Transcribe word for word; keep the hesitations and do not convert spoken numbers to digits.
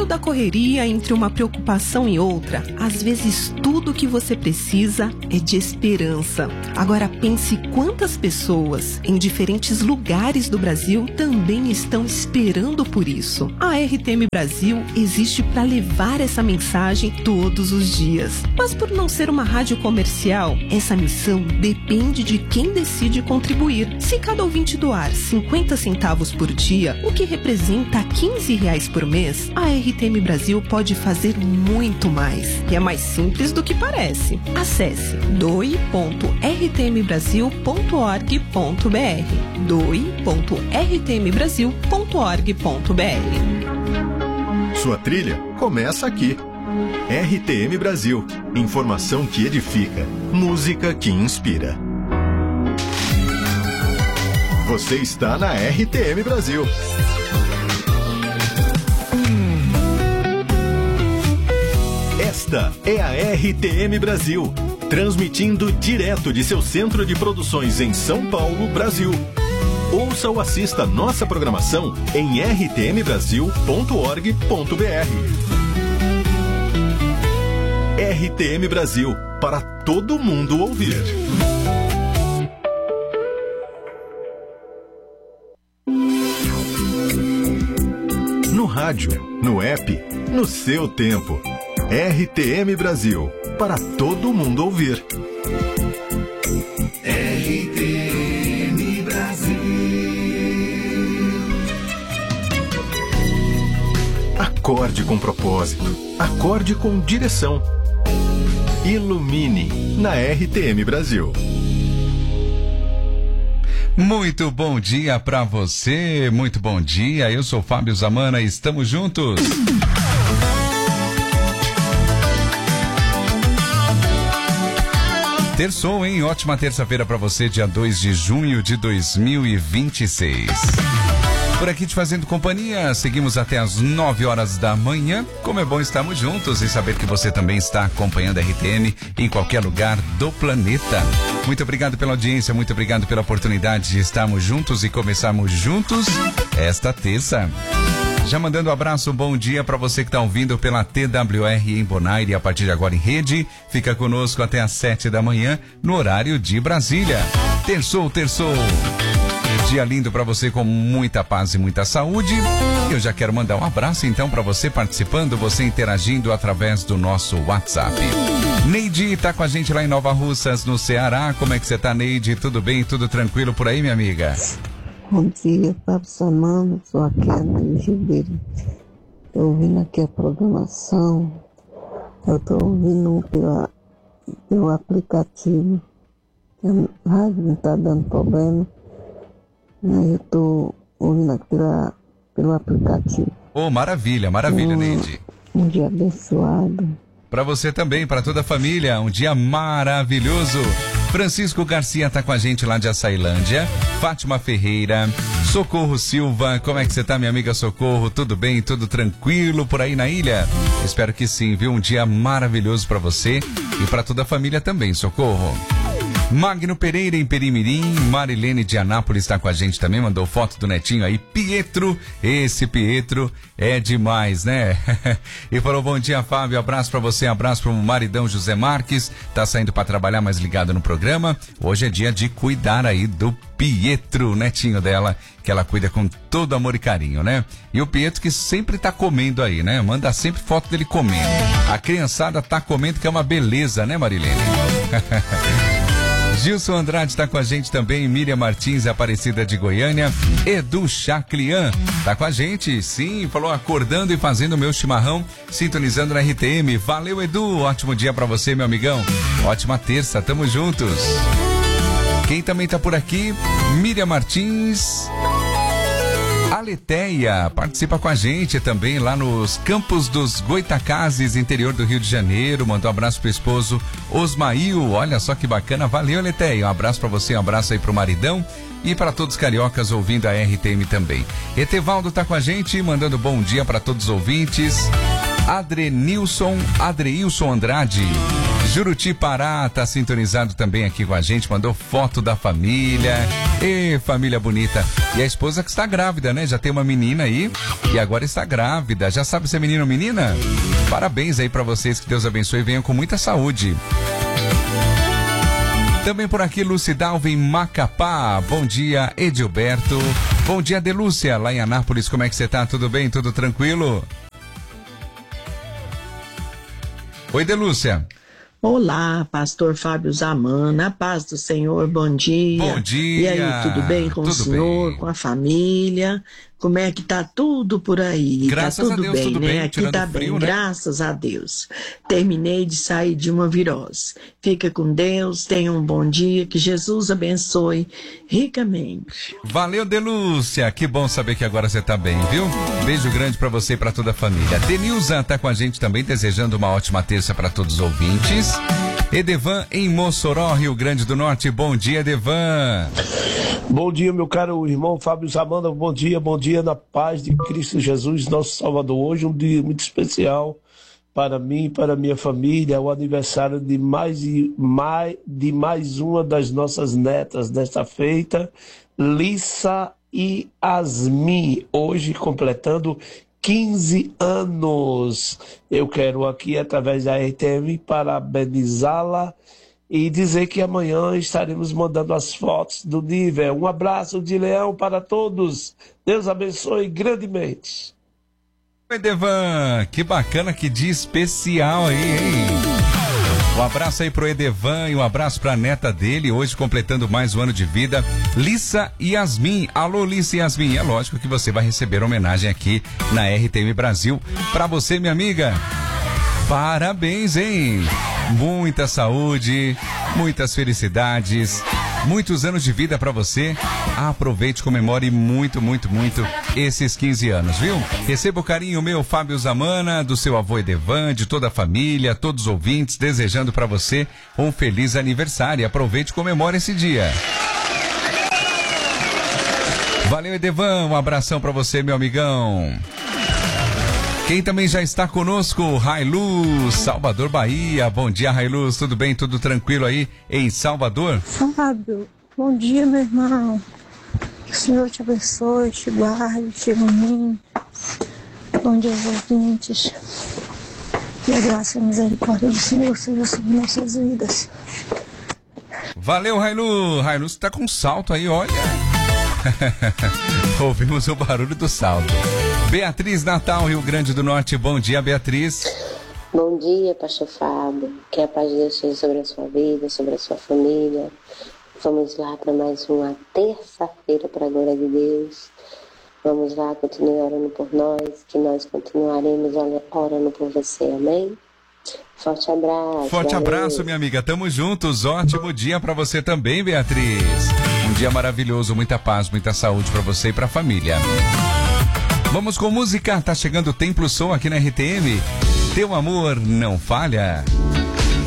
meio da correria, entre uma preocupação e outra, às vezes tudo que você precisa é de esperança. Agora pense quantas pessoas em diferentes lugares do Brasil também estão esperando por isso. A R T M Brasil existe para levar essa mensagem todos os dias. Mas por não ser uma rádio comercial, essa missão depende de quem decide contribuir. Se cada ouvinte doar cinquenta centavos por dia, o que representa quinze reais por mês, a R T M Brasil pode fazer muito mais. E é mais simples do que parece. Acesse doe ponto r t m brasil ponto org ponto b r doe ponto r t m brasil ponto org ponto b r. Sua trilha começa aqui. R T M Brasil. Informação que edifica. Música que inspira. Você está na R T M Brasil. Esta é a R T M Brasil, transmitindo direto de seu centro de produções em São Paulo, Brasil. Ouça ou assista nossa programação em r t m brasil ponto org ponto b r. R T M Brasil, para todo mundo ouvir. No rádio, no app, no seu tempo. R T M Brasil, para todo mundo ouvir. R T M Brasil. Acorde com propósito. Acorde com direção. Ilumine na R T M Brasil. Muito bom dia pra você, muito bom dia. Eu sou Fábio Zamana, estamos juntos. Terçou, hein? Ótima terça-feira pra você, dia dois de junho de dois mil e vinte e seis. Por aqui te fazendo companhia, seguimos até as nove horas da manhã. Como é bom estarmos juntos e saber que você também está acompanhando a R T M em qualquer lugar do planeta. Muito obrigado pela audiência, muito obrigado pela oportunidade de estarmos juntos e começarmos juntos esta terça. Já mandando um abraço, um bom dia para você que está ouvindo pela T W R em Bonaire e a partir de agora em rede. Fica conosco até às sete da manhã no horário de Brasília. Terçou, terçou. Dia lindo para você com muita paz e muita saúde. Eu já quero mandar um abraço então para você participando, você interagindo através do nosso WhatsApp. Neide tá com a gente lá em Nova Russas, no Ceará. Como é que você tá, Neide? Tudo bem? Tudo tranquilo por aí, minha amiga? Bom dia, Fábio Zamana, sou aqui a Neide Ribeiro. Estou ouvindo aqui a programação. Eu estou ouvindo pela, pelo aplicativo. A rádio não está dando problema. Mas eu estou ouvindo aqui pela, pelo aplicativo. Oh, maravilha, maravilha, um, Neide. Um dia abençoado. Para você também, para toda a família, um dia maravilhoso. Francisco Garcia tá com a gente lá de Açailândia. Fátima Ferreira, Socorro Silva, como é que você tá, minha amiga Socorro? Tudo bem? Tudo tranquilo por aí na ilha? Espero que sim, viu? Um dia maravilhoso para você e para toda a família também, Socorro. Magno Pereira em Perimirim, Marilene de Anápolis está com a gente também, mandou foto do netinho aí, Pietro, esse Pietro é demais, né? E falou, bom dia, Fábio, abraço pra você, abraço pro maridão José Marques, tá saindo pra trabalhar, mas ligado no programa. Hoje é dia de cuidar aí do Pietro, netinho dela, que ela cuida com todo amor e carinho, né? E o Pietro que sempre tá comendo aí, né? Manda sempre foto dele comendo. A criançada tá comendo, que é uma beleza, né, Marilene? Gilson Andrade está com a gente também, Miriam Martins, Aparecida de Goiânia, Edu Chaclian está com a gente, sim, falou acordando e fazendo o meu chimarrão, sintonizando na R T M. Valeu, Edu, ótimo dia para você, meu amigão, ótima terça, tamo juntos. Quem também tá por aqui, Miriam Martins, Aleteia, participa com a gente também lá nos Campos dos Goitacazes, interior do Rio de Janeiro. Mandou um abraço pro esposo Osmail, olha só que bacana, valeu, Aleteia, um abraço pra você, um abraço aí pro maridão e para todos os cariocas ouvindo a R T M também. Etevaldo tá com a gente, mandando bom dia para todos os ouvintes. Adrenilson, Adreilson Andrade, Juruti Pará tá sintonizado também aqui com a gente, mandou foto da família. Ê, família bonita. E a esposa que está grávida, né? Já tem uma menina aí e agora está grávida. Já sabe se é menino ou menina? Parabéns aí pra vocês, que Deus abençoe e venham com muita saúde. Também por aqui, Lucidalva em Macapá. Bom dia, Edilberto. Bom dia, Delúcia, lá em Anápolis. Como é que você tá? Tudo bem? Tudo tranquilo? Oi, Delúcia. Olá, pastor Fábio Zamana, a paz do Senhor, bom dia. Bom dia. E aí, tudo bem com tudo o senhor, bem. com a família? Como é que tá tudo por aí? Graças tá tudo a Deus, bem, tudo né? bem, Aqui tirando tá frio, bem, né? graças a Deus. Terminei de sair de uma virose. Fica com Deus, tenha um bom dia, que Jesus abençoe ricamente. Valeu, Delúcia. Que bom saber que agora você tá bem, viu? Beijo grande pra você e pra toda a família. Denilza tá com a gente também, desejando uma ótima terça pra todos os ouvintes. Edevan em Mossoró, Rio Grande do Norte. Bom dia, Edevan. Bom dia, meu caro irmão Fábio Zamanda. Bom dia, bom dia na paz de Cristo Jesus, nosso Salvador. Hoje é um dia muito especial para mim e para minha família. É o aniversário de mais, mais, de mais uma das nossas netas desta feita, Lissa e Asmin. Hoje completando quinze anos. Eu quero aqui, através da R T M, parabenizá-la e dizer que amanhã estaremos mandando as fotos do nível. Um abraço de leão para todos. Deus abençoe grandemente. Oi, Edevan. Que bacana, que dia especial aí, hein? Um abraço aí pro Edevan e um abraço pra neta dele, hoje completando mais um ano de vida, Lissa e Yasmin. Alô, Lissa e Yasmin. É lógico que você vai receber homenagem aqui na R T M Brasil. Pra você, minha amiga, parabéns, hein? Muita saúde, muitas felicidades, muitos anos de vida pra você. Aproveite, comemore muito, muito, muito esses quinze anos, viu? Receba o carinho meu, Fábio Zamana, do seu avô Edevan, de toda a família, todos os ouvintes, desejando pra você um feliz aniversário. Aproveite e comemore esse dia. Valeu, Edevan, um abração pra você, meu amigão. Quem também já está conosco, Railuz, Salvador, Bahia. Bom dia, Railuz, tudo bem? Tudo tranquilo aí em Salvador? Fábio, bom dia, meu irmão. Que o Senhor te abençoe, te guarde, te ilumine. Bom dia aos ouvintes. Que a graça e a misericórdia do Senhor seja sobre nossas vidas. Valeu, Railuz. Railuz tá com salto aí, olha. Ouvimos o barulho do salto. Beatriz, Natal, Rio Grande do Norte. Bom dia, Beatriz. Bom dia, pastor Fábio. Que a paz de Deus seja sobre a sua vida, sobre a sua família. Vamos lá para mais uma terça-feira, para a glória de Deus. Vamos lá, continue orando por nós, que nós continuaremos orando por você, amém? Forte abraço. Forte valeu. abraço, minha amiga. Tamo juntos. Ótimo dia pra você também, Beatriz. Um dia maravilhoso, muita paz, muita saúde pra você e pra família. Vamos com música. Tá chegando o Templo Som aqui na R T M. Teu amor não falha.